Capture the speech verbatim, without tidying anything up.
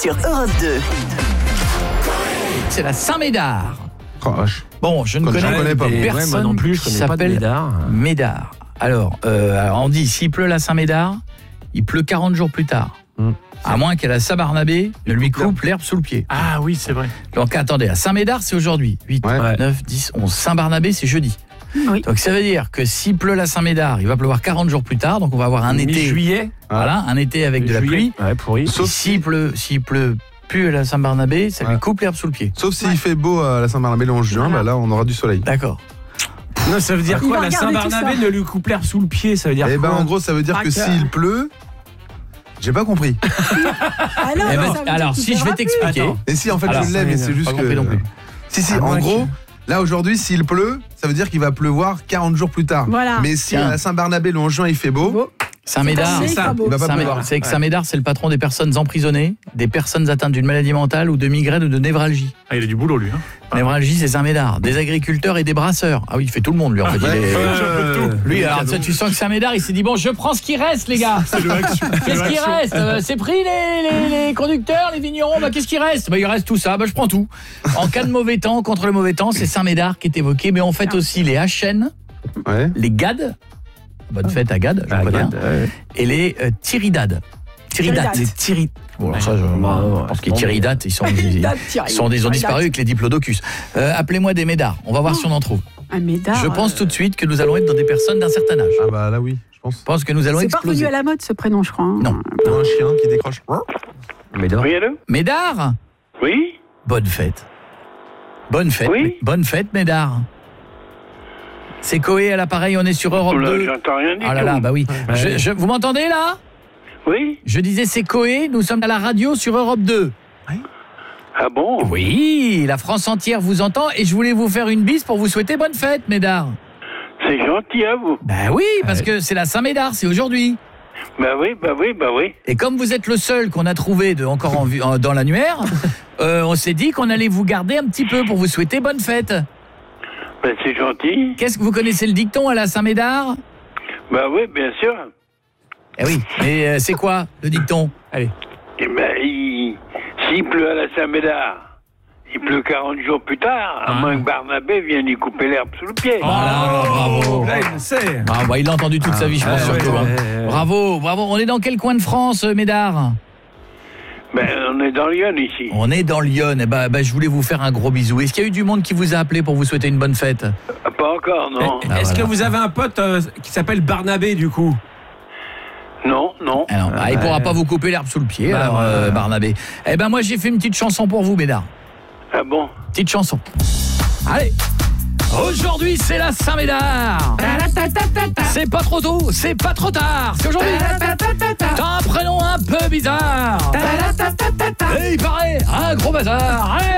sur Europe deux. C'est la Saint-Médard. Oh, vache. Bon, je ne Comme connais, je connais pas, des moi. personnes Ouais, moi non plus, je qui connais pas de s'appellent Médard. Médard. Alors, euh, alors, on dit, s'il pleut la Saint-Médard, il pleut quarante jours plus tard. Hum. À moins qu'à la Saint-Barnabé, ne lui coupe l'herbe sous le pied. Ah oui, c'est vrai. Donc attendez, à Saint-Médard, c'est aujourd'hui. huit, Ouais. neuf, dix, onze. Saint-Barnabé, c'est jeudi. Oui. Donc ça veut dire que s'il pleut la Saint-Médard, il va pleuvoir quarante jours plus tard. Donc on va avoir un été. Mi-juillet. Voilà, un été avec de la Juillet. pluie. Ouais, pourri. Sauf Et s'il pleut, s'il pleut plus à la Saint-Barnabé, ça lui Ouais. coupe l'herbe sous le pied. Sauf s'il fait beau à la Saint-Barnabé le onze juin, Voilà. bah là on aura du soleil. D'accord. Non, ça veut dire Il quoi? va La regarder tout Saint-Barnabé ça. ne lui coupe l'herbe sous le pied, ça veut dire Eh ben quoi? en gros ça veut dire Ah, que que- s'il pleut, j'ai pas compris. Ah non, Eh ben, non, ça veut dire alors, qu'il si je vais pleuvra plus. t'expliquer. Attends. Et si en fait Alors, je l'ai mais c'est juste pas que compris non plus. Si si Ah, en moi, gros là aujourd'hui s'il pleut, ça veut dire qu'il va pleuvoir quarante jours plus tard. Voilà. Mais si Tiens. à la Saint-Barnabé le onze juin il fait beau, Beau. Saint-Médard, C'est ça. pas beau. il va pas Saint- pleuvoir. c'est que Ouais. Saint-Médard, c'est le patron des personnes emprisonnées, des personnes atteintes d'une maladie mentale ou de migraine ou de névralgie. Ah, il a du boulot, lui. Hein. Névralgie, c'est Saint-Médard. Des agriculteurs et des brasseurs. Ah oui, il fait tout le monde, lui, en fait. Il Ouais. est- Euh, Lui, alors, tu, tu sens que Saint-Médard, il s'est dit, bon, je prends ce qui reste, les gars. C'est le action. Qu'est-ce qui reste Euh, C'est pris les, les, les conducteurs, les vignerons, bah, qu'est-ce qui reste bah, il reste tout ça, bah, je prends tout. En cas de mauvais temps, contre le mauvais temps, c'est Saint-Médard qui est évoqué, mais on fait aussi les H N, Ouais. les Gades, bonne fête à Gade, je Ah, connais, regarde, ouais. et les euh, Tiridades. Tiridades. Tiridades. Les Tiri... Bon, alors ça, je, Bah, ouais, parce que c'est les Tiridades, ils sont, ils, Date, Thierry. ils sont, ils ont Ouais, disparu date. avec les diplodocus. Euh, Appelez-moi des Médards, on va voir si on en trouve. Un Médard. Je pense euh, tout de suite que nous allons être dans des personnes d'un certain âge. Ah bah là oui, je pense. Je pense que nous allons C'est pas revenu exploser. à la mode ce prénom, je crois. hein. Non. Ou un chien qui décroche. Médard. Oui, allô? Médard, Oui? bonne fête. Bonne fête, Oui. Mé- bonne fête, Médard. C'est Coé à l'appareil, on est sur Europe Oh là, deux. j'entends rien du Ah là tout. là, bah oui. Ouais. Je- je- vous m'entendez là? Oui? Je disais c'est Coé, nous sommes à la radio sur Europe deux. Ah bon? Oui, la France entière vous entend et je voulais vous faire une bise pour vous souhaiter bonne fête, Médard. C'est gentil à vous. Bah oui, parce que c'est la Saint-Médard, c'est aujourd'hui. Bah oui, bah oui, bah oui. Et comme vous êtes le seul qu'on a trouvé de, encore en, vue- en- dans l'annuaire, euh, on s'est dit qu'on allait vous garder un petit peu pour vous souhaiter bonne fête. Bah c'est gentil. Qu'est-ce que vous connaissez le dicton à la Saint-Médard? Bah oui, bien sûr. Eh oui, mais euh, c'est quoi le dicton? Allez. Et ben, il... s'il pleut à la Saint-Médard, il pleut quarante jours plus tard, à Ah. moins que Barnabé vienne y couper l'herbe sous le pied. Voilà, bravo. Là, il le sait. Ah, bah, il l'a entendu toute sa vie, je pense, ouais, surtout. ouais, hein. ouais, ouais. Bravo, bravo. On est dans quel coin de France, euh, Médard? Ben, on est dans Lyon ici. On est dans Lyon. Eh ben, ben, je voulais vous faire un gros bisou. Est-ce qu'il y a eu du monde qui vous a appelé pour vous souhaiter une bonne fête? Ah, pas encore, non. Eh, Ah, Est-ce voilà. que vous avez un pote euh, qui s'appelle Barnabé, du coup? Non, non. Ah non, bah, il ouais. pourra pas vous couper l'herbe sous le pied, Bah, alors, ouais. euh, Barnabé. Eh ben, moi, j'ai fait une petite chanson pour vous, Médard. Ah bon? Petite chanson. Allez. Aujourd'hui, c'est la Saint-Médard. C'est pas trop tôt, c'est pas trop tard. C'est aujourd'hui. T'as un prénom un peu bizarre. Et il paraît un gros bazar. Allez.